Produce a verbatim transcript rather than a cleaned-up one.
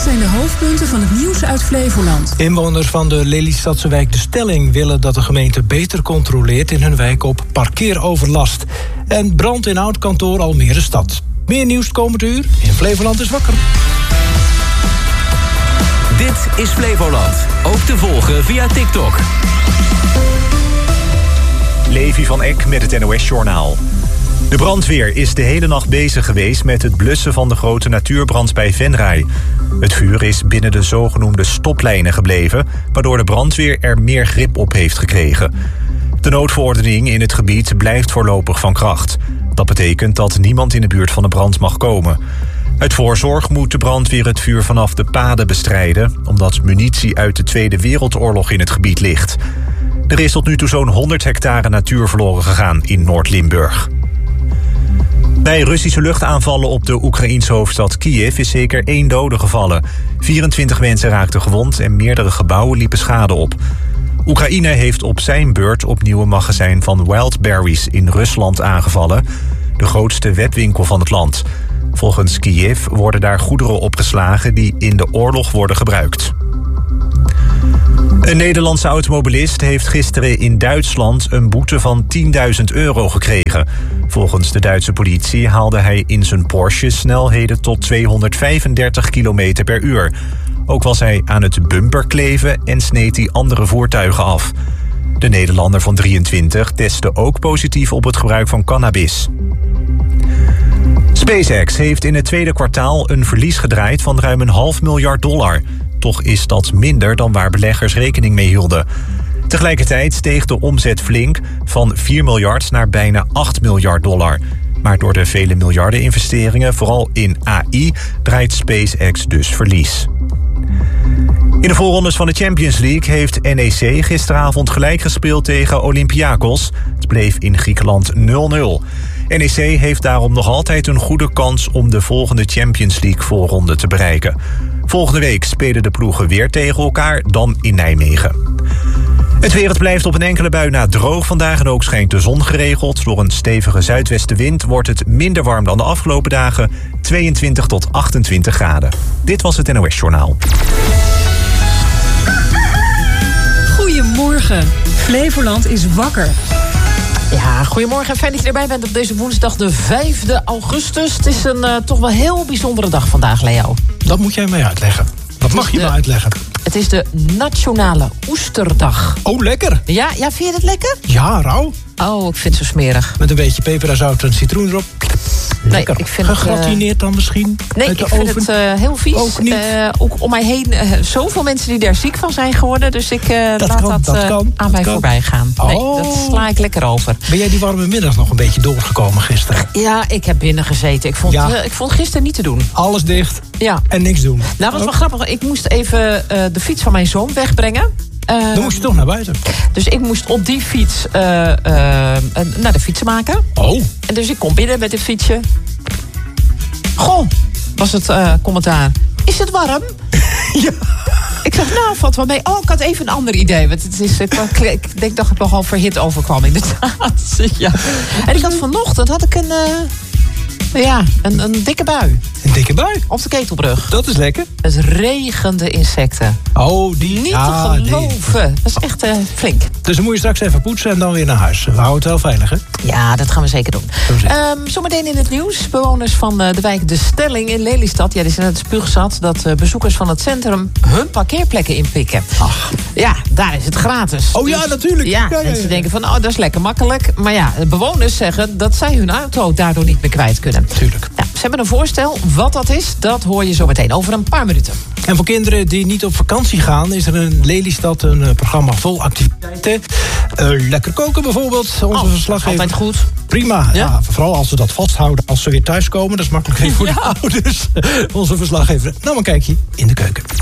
zijn de hoofdpunten van het nieuws uit Flevoland. Inwoners van de Lelystadse wijk De Stelling willen dat de gemeente beter controleert in hun wijk op parkeeroverlast. En brand in oud-kantoor Almere Stad. Meer nieuws komend uur in Flevoland is wakker. Dit is Flevoland. Ook te volgen via TikTok. Levi van Eck met het N O S-journaal. De brandweer is de hele nacht bezig geweest met het blussen van de grote natuurbrand bij Venray. Het vuur is binnen de zogenoemde stoplijnen gebleven, waardoor de brandweer er meer grip op heeft gekregen. De noodverordening in het gebied blijft voorlopig van kracht. Dat betekent dat niemand in de buurt van de brand mag komen. Uit voorzorg moet de brandweer het vuur vanaf de paden bestrijden, omdat munitie uit de Tweede Wereldoorlog in het gebied ligt. Er is tot nu toe zo'n honderd hectare natuur verloren gegaan in Noord-Limburg. Bij Russische luchtaanvallen op de Oekraïense hoofdstad Kiev is zeker één dode gevallen. vierentwintig mensen raakten gewond en meerdere gebouwen liepen schade op. Oekraïne heeft op zijn beurt opnieuw een magazijn van Wildberries in Rusland aangevallen, de grootste webwinkel van het land. Volgens Kiev worden daar goederen opgeslagen die in de oorlog worden gebruikt. Een Nederlandse automobilist heeft gisteren in Duitsland een boete van tienduizend euro gekregen. Volgens de Duitse politie haalde hij in zijn Porsche snelheden tot tweehonderdvijfendertig kilometer per uur. Ook was hij aan het bumperkleven en sneed hij andere voertuigen af. De Nederlander van drieëntwintig testte ook positief op het gebruik van cannabis. SpaceX heeft in het tweede kwartaal een verlies gedraaid van ruim een half miljard dollar. Toch is dat minder dan waar beleggers rekening mee hielden. Tegelijkertijd steeg de omzet flink van vier miljard naar bijna acht miljard dollar. Maar door de vele miljarden investeringen, vooral in A I, draait SpaceX dus verlies. In de voorrondes van de Champions League heeft N E C gisteravond gelijk gespeeld tegen Olympiakos. Het bleef in Griekenland nul nul. N E C heeft daarom nog altijd een goede kans om de volgende Champions League voorronde te bereiken. Volgende week spelen de ploegen weer tegen elkaar, dan in Nijmegen. Het weer, het blijft op een enkele bui na droog vandaag en ook schijnt de zon geregeld. Door een stevige zuidwestenwind wordt het minder warm dan de afgelopen dagen, tweeëntwintig tot achtentwintig graden. Dit was het N O S-journaal. Goedemorgen, Flevoland is wakker. Ja, goedemorgen. Fijn dat je erbij bent op deze woensdag de vijfde augustus. Het is een uh, toch wel heel bijzondere dag vandaag, Leo. Dat moet jij mij uitleggen. Dat mag je de, me uitleggen. Het is de Nationale Oesterdag. Oh, lekker. Ja, ja, vind je het lekker? Ja, rauw. Oh, ik vind het zo smerig. Met een beetje peper en zout en citroen erop. Lekker. Nee, ik vind Gegratineerd het, uh, dan misschien? Nee, uit de ik vind oven? het uh, heel vies. Ook niet. Uh, ook om mij heen uh, zoveel mensen die daar ziek van zijn geworden. Dus ik uh, dat laat kan, dat, dat uh, kan, aan dat mij kan. voorbij gaan. Oh. Nee, dat sla ik lekker over. Ben jij die warme middag nog een beetje doorgekomen gisteren? Ja, ik heb binnen gezeten. Ik vond, Ja. uh, ik vond gisteren niet te doen. Alles dicht Ja. en niks doen. Nou, wat wel grappig. Ik moest even uh, de fiets van mijn zoon wegbrengen. Uh, Dan moest je toch naar buiten. Dus ik moest op die fiets uh, uh, naar de fietsenmaker. Oh. En dus ik kom binnen met een fietsje. Goh, was het uh, commentaar. Is het warm? Ja. Ik zeg, nou, valt wel mee. Oh, ik had even een ander idee. Want het is, ik, ik denk dat het nogal verhit overkwam, inderdaad. Ja. En ik had vanochtend had ik een, uh, ja, een, een dikke bui. Een dikke bui. Op de Ketelbrug. Dat is lekker. Het regende insecten. Oh, die. Niet ja, te geloven. Dat is echt uh, flink. Dus dan moet je straks even poetsen en dan weer naar huis. We houden het wel veilig, hè? Ja, dat gaan we zeker doen. Zo Um, zometeen in het nieuws. Bewoners van uh, de wijk De Stelling in Lelystad. Ja, die zijn het spuugzat dat uh, bezoekers van het centrum hun parkeerplekken inpikken. Ach. Ja, daar is het gratis. Oh ja, Dus, natuurlijk. Ja, Ja, ja, ja. mensen denken van, oh, dat is lekker makkelijk. Maar ja, de bewoners zeggen dat zij hun auto daardoor niet meer kwijt kunnen. Tuurlijk. Ja, ze hebben een voorstel. Wat dat is, dat hoor je zo meteen over een paar minuten. En voor kinderen die niet op vakantie gaan, is er in Lelystad een uh, programma vol activiteiten. Uh, lekker koken bijvoorbeeld. Onze Oh, verslaggever. altijd goed. Prima. Ja? Ja, vooral als ze dat vasthouden als ze weer thuiskomen. Dat is makkelijk voor Ja. de ouders. Onze verslaggever. Nou, maar kijk je in de keuken.